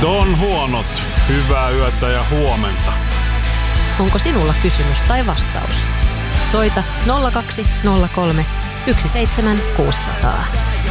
Don Huonot, hyvää yötä ja huomenta. Onko sinulla kysymys tai vastaus? Soita 0203 17600.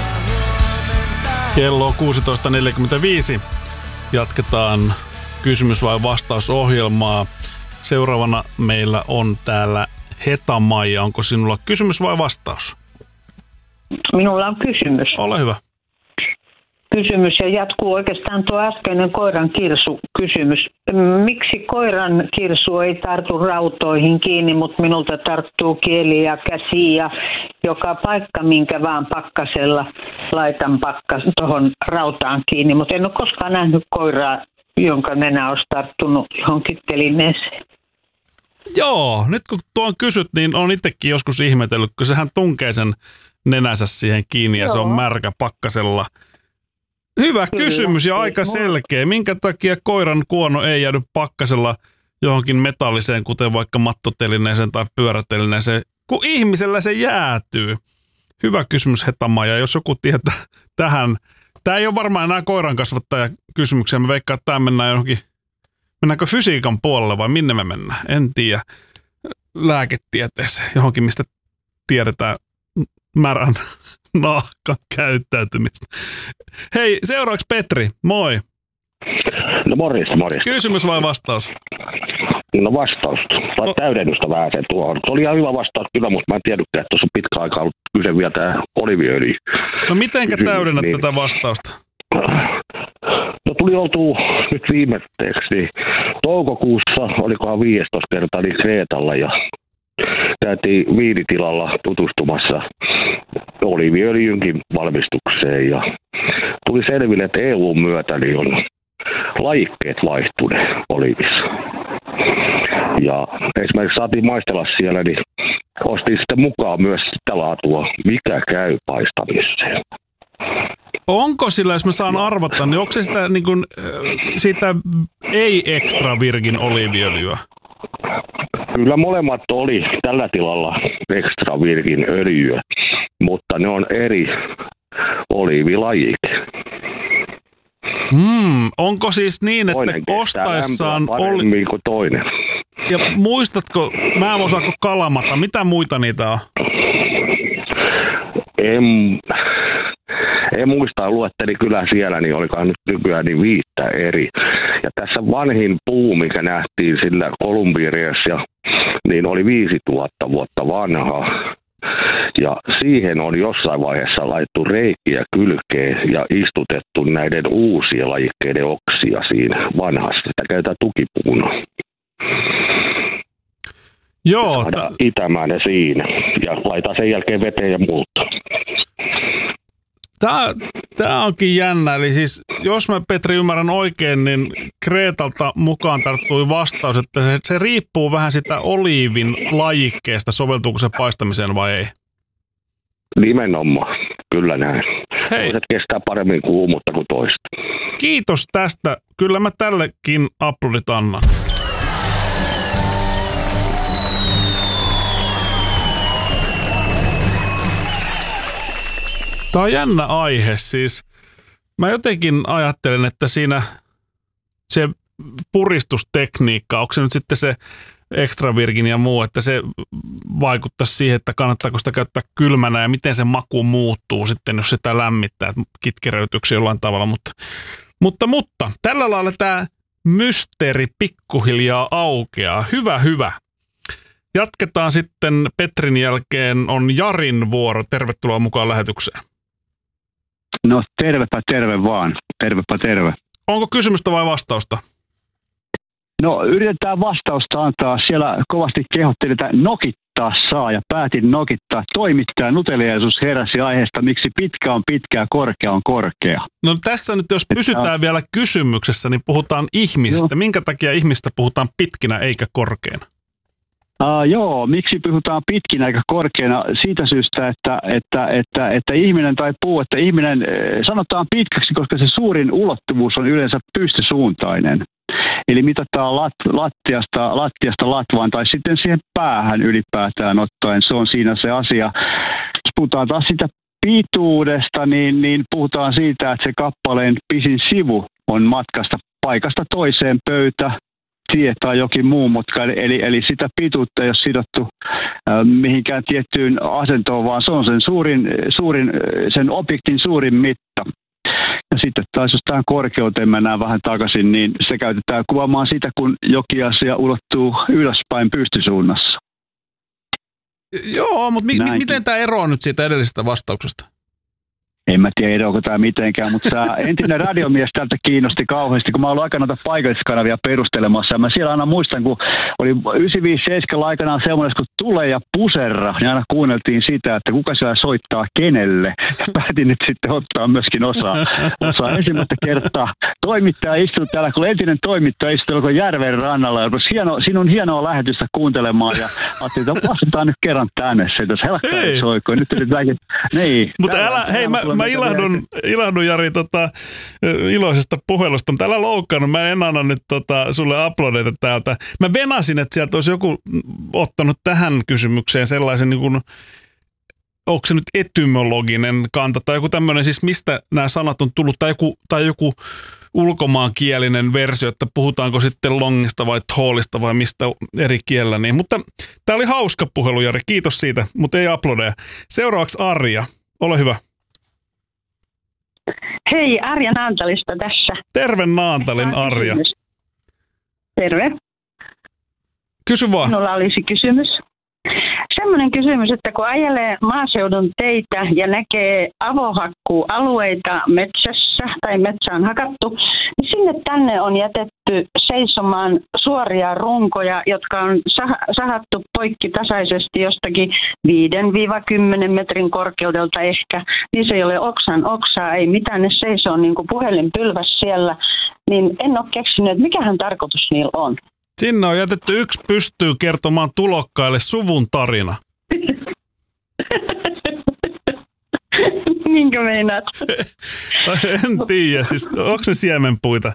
Kello on 16.45. Jatketaan kysymys- vai vastausohjelmaa. Seuraavana meillä on täällä Heta-Maija. Onko sinulla kysymys vai vastaus? Minulla on kysymys. Ole hyvä. Kysymys ja jatkuu oikeastaan tuo äskeinen koiran kirsu kysymys. Miksi koiran kirsu ei tartu rautoihin kiinni, mutta minulta tarttuu kieli ja käsi ja joka paikka, minkä vaan pakkasella laitan tuohon rautaan kiinni. Mutta en ole koskaan nähnyt koiraa, jonka nenä olisi tarttunut johonkin telineeseen. Joo, nyt kun tuon kysyt, niin on itsekin joskus ihmetellyt, kun sehän tunkee sen nenänsä siihen kiinni ja se on märkä pakkasella. Hyvä kysymys ja aika selkeä. Minkä takia koiran kuono ei jäädy pakkasella johonkin metalliseen, kuten vaikka mattotelineeseen tai pyörätelineeseen, kun ihmisellä se jäätyy? Hyvä kysymys, Heta-Maija. Jos joku tietää tähän. Tämä ei ole varmaan enää koiran kasvattaja kysymyksiä. Mä veikkaan, että tämä mennään johonkin. Mennäänkö fysiikan puolelle vai minne me mennään? En tiedä. Lääketieteeseen johonkin, mistä tiedetään märän nahkan käyttäytymistä. Hei, seuraavaksi Petri, moi. No morjens. Kysymys vai vastaus? No vastausta. Tai täydennystä vähän sen tuohon. Se oli ihan hyvä vastaus kyllä, mutta mä en tiedäkään, että tuossa on pitkä aika ollut kyse vielä tämä oliviöljy. No mitenkä täydennät tätä vastausta? No tuli oltua nyt viimeiseksi, niin toukokuussa, olikohan 15 kertaa, niin Kreetalla ja käytiin viinitilalla tutustumassa oliiviöljynkin valmistukseen ja tuli selville, että EU:n myötä niin on lajikkeet vaihtuneet oliivissa. Ja esimerkiksi saatiin maistella siellä, niin ostin sitten mukaan myös sitä laatua, mikä käy paistamiseen. Onko sillä, jos mä saan arvata, niin onko se sitä, niin kuin, sitä ei-extra virgin oliiviöljyä? Kyllä molemmat oli tällä tilalla extra virgin öljyä, mutta ne on eri oliivilajik. Onko siis niin, että toinen ostaessaan paremmin kuin toinen. Ja muistatko, mä en osaako kalamata, mitä muita niitä on? En muista, luetteli kyllä siellä, niin olikohan nyt nykyään niin 5 eri. Ja tässä vanhin puu, mikä nähtiin sillä Kolumbieriassa, niin oli 5000 vuotta vanha. Ja siihen on jossain vaiheessa laittu reikiä kylkeen ja istutettu näiden uusien lajikkeiden oksia siinä vanhassa. Sitä käytetään tukipuuna. Joo. Itämään ne siinä ja laitetaan sen jälkeen veteen ja muuta. Tämä onkin jännä. Eli siis, jos mä Petri ymmärrän oikein, niin Kreetalta mukaan tarttui vastaus, että se riippuu vähän sitä oliivin lajikkeesta, soveltuuko se paistamiseen vai ei? Nimenomaan, kyllä näin. Hei. Toiset kestää paremmin kuumuutta kuin toista. Kiitos tästä. Kyllä mä tällekin aplodit annan. Tämä on jännä aihe siis. Mä jotenkin ajattelen, että siinä se puristustekniikka, onko se nyt sitten se extra virgin ja muu, että se vaikuttaisi siihen, että kannattaako sitä käyttää kylmänä ja miten se maku muuttuu sitten, jos sitä lämmittää, että kitkeröityykö se jollain tavalla. Mutta tällä lailla tämä mysteeri pikkuhiljaa aukeaa. Hyvä. Jatketaan sitten. Petrin jälkeen on Jarin vuoro. Tervetuloa mukaan lähetykseen. No terve vaan. Terve. Onko kysymystä vai vastausta? No yritetään vastausta antaa. Siellä kovasti kehottelin, että nokittaa saa ja päätin nokittaa. Toimittaja nuteliaisuus heräsi aiheesta, miksi pitkä on pitkä ja korkea on korkea. No tässä nyt jos pysytään vielä kysymyksessä, niin puhutaan ihmisistä. Minkä takia ihmistä puhutaan pitkinä eikä korkeana? Joo, miksi puhutaan pitkinä eikä korkeana? Siitä syystä, että ihminen tai puu, että ihminen sanotaan pitkäksi, koska se suurin ulottuvuus on yleensä pystysuuntainen. Eli mitataan lattiasta latvaan tai sitten siihen päähän ylipäätään ottaen. Se on siinä se asia. Jos puhutaan taas siitä pituudesta, niin puhutaan siitä, että se kappaleen pisin sivu on matkasta paikasta toiseen pöytä, tie tai jokin muu mutka, eli sitä pituutta ei ole sidottu mihinkään tiettyyn asentoon, vaan se on sen objektin suurin mitta. Ja sitten taas jos tähän korkeuteen mennään vähän takaisin, niin se käytetään kuvaamaan sitä, kun jokin asia ulottuu ylöspäin pystysuunnassa. Joo, mutta miten tämä eroaa nyt siitä edellisestä vastauksesta? En mä tiedä, eroako tämä mitenkään, mutta tämä entinen radiomies täältä kiinnosti kauheasti, kun mä olin aikanaan paikalliskanavia perustelemassa. Ja mä siellä aina muistan, kun oli 95-7 aikanaan semmoinen, kun Tule ja Puserra, niin aina kuunneltiin sitä, että kuka siellä soittaa kenelle. Ja päätin nyt sitten ottaa myöskin osaa ensimmäistä kertaa. Toimittaja istui täällä, kun entinen toimittaja istui täällä järven rannalla. Ja sinun hienoa lähetystä kuuntelemaan ja ajattelin, että vastataan nyt kerran tänne. Se tässä helkkaari soikoi. Nyt niin. Mutta hei, mä ilahdun Jari iloisesta puhelusta, mutta älä loukkaannut. Mä en anna nyt sulle uploadeita täältä. Mä venasin, että sieltä olisi joku ottanut tähän kysymykseen sellaisen, niin kuin, onko se nyt etymologinen kanta tai joku tämmöinen, siis mistä nämä sanat on tullut, tai joku ulkomaankielinen versio, että puhutaanko sitten longista vai tallista vai mistä eri kielellä. Niin. Mutta tää oli hauska puhelu, Jari. Kiitos siitä, mutta ei uploadeja. Seuraavaksi Arja. Ole hyvä. Hei, Arja Naantalista tässä. Terve Naantalin, Arja. Terve. Kysy vaan. Minulla olisi kysymys. Semmoinen kysymys, että kun ajelee maaseudun teitä ja näkee avohakkuualueita metsässä tai metsä on hakattu, niin sinne tänne on jätetty seisomaan suoria runkoja, jotka on sahattu poikki tasaisesti jostakin 5-10 metrin korkeudelta ehkä. Niin se ei ole oksaa, ei mitään, ne seisoo niin kuin puhelinpylväs siellä. Niin en ole keksinyt, että mikähän tarkoitus niillä on. Sinne on jätetty yksi pystyy kertomaan tulokkaille suvun tarina. Minkä meinaat? En tiedä, siis onko ne siemenpuita?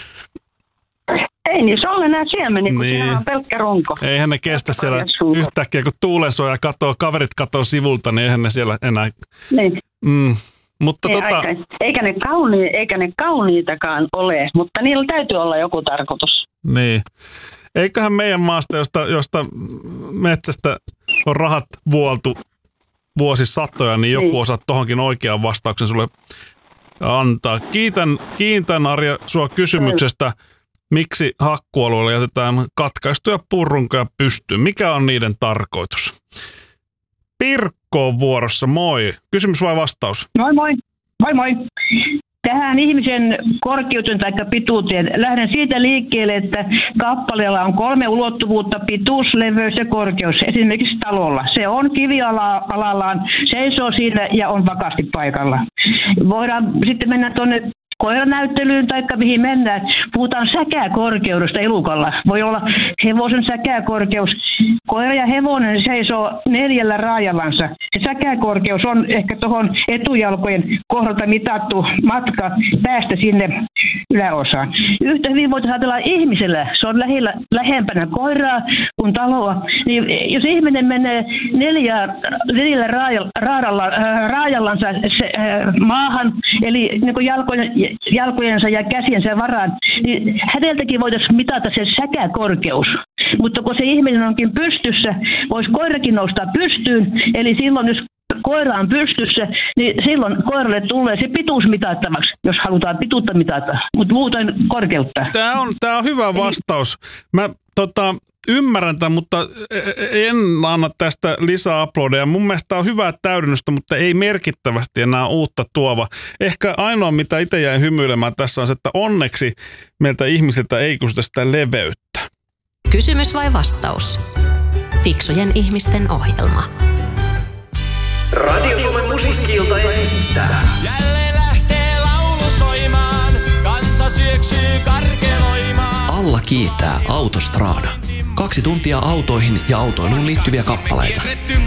Ei niin, se on enää siemeni, kun siinä on pelkkä runko. Eihän ne kestä siellä yhtäkkiä, kun tuulensuoja kaverit katoo sivulta, niin eihän ne siellä enää... Niin. Mutta eikä ne kauniitakaan ole, mutta niillä täytyy olla joku tarkoitus. Niin. Eiköhän meidän maasta, josta metsästä on rahat vuoltu vuosisatoja, niin joku osaa tohonkin oikean vastauksen sulle antaa. Kiitän Arja sua kysymyksestä, miksi hakkualueella jätetään katkaistuja purrunkoja pystyyn. Mikä on niiden tarkoitus? Pirkko on vuorossa, moi. Kysymys vai vastaus? Moi moi. Moi moi. Tähän ihmisen korkeuteen tai pituuteen lähden siitä liikkeelle, että kappaleella on 3 ulottuvuutta, pituus, leveys ja korkeus. Esimerkiksi talolla. Se on kivialallaan, seisoo siinä ja on vakaasti paikalla. Voidaan sitten mennä tuonne koiranäyttelyyn tai mihin mennään. Puhutaan säkäkorkeudesta elukalla. Voi olla hevosen säkäkorkeus. Koira ja hevonen seisoo 4 raajallansa. Se säkäkorkeus on ehkä tuohon etujalkojen kohdalta mitattu matka päästä sinne yläosaan. Yhtä hyvin voitaisiin ajatella ihmisellä. Se on lähempänä koiraa kuin taloa. Niin jos ihminen menee 4 raajallansa maahan, eli niin jalkojensa ja käsiensä varaan, niin häneltäkin voitaisiin mitata se säkäkorkeus. Mutta kun se ihminen onkin pystyssä, voisi koirakin nousta pystyyn, eli silloin jos koira on pystyssä, niin silloin koiralle tulee se pituus mitattavaksi, jos halutaan pituutta mitata, mutta muuten korkeutta. Tämä on hyvä vastaus. Mä ymmärrän tämän, mutta en anna tästä lisää uploadeja. Mun mielestä on hyvää täydennystä, mutta ei merkittävästi enää uutta tuova. Ehkä ainoa, mitä itse jäin hymyilemään tässä on se, että onneksi meiltä ihmisiltä ei kysytä sitä leveyttä. Kysymys vai vastaus? Fiksujen ihmisten ohjelma. Radio Suomen musiikki-ilta esittää. Jälleen lähtee laulu soimaan, kansa syöksyy karkeloimaan. Alla kiittää Autostrada. 2 tuntia autoihin ja autoiluun liittyviä kappaleita.